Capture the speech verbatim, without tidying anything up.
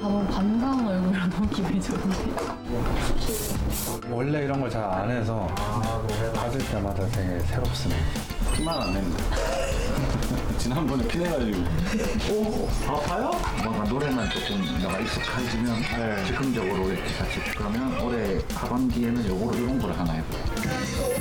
너무 반가운 얼굴이라 너무 기분이 좋은데. 원래 이런 걸 잘 안 해서 받을 때마다 되게 새롭습니다. 피만 안 냅니다. 지난번에 피 내가지고. 오, 아파요? 뭔가 노래만 조금 내가 익숙해지면 네. 즉흥적으로 이렇게 같이 그러면 올해 하반기에는 요거로 이런 걸 하나 해볼게요.